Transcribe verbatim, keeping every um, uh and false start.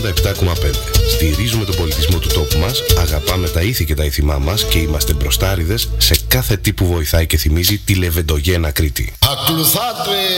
ογδόντα επτά κόμμα πέντε. Στηρίζουμε τον πολιτισμό του τόπου μας, αγαπάμε τα ήθη και τα ήθιμά μας και είμαστε μπροστάριδες σε κάθε τι που βοηθάει και θυμίζει τη Λεβεντογένα Κρήτη.